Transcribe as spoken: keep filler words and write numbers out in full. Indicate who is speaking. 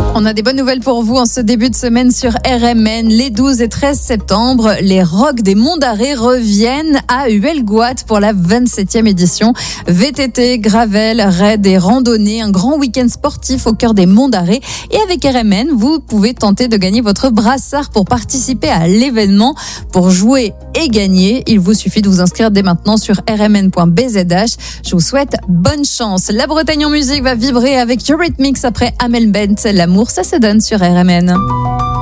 Speaker 1: On a des bonnes nouvelles pour vous en ce début de semaine sur R M N. Les douze et treize septembre, les Rocks des Monts d'Arrée reviennent à Huelgoat pour la vingt-septième édition. V T T, gravel, raid et randonnée, un grand week-end sportif au cœur des Monts d'Arrée. Et avec R M N, vous pouvez tenter de gagner votre brassard pour participer à l'événement. Pour jouer et gagner, il vous suffit de vous inscrire dès maintenant sur r m n point b z h. Je vous souhaite bonne chance. La Bretagne en musique va vibrer avec Eurythmics après Amel Bent. L'amour, ça se donne sur R M N.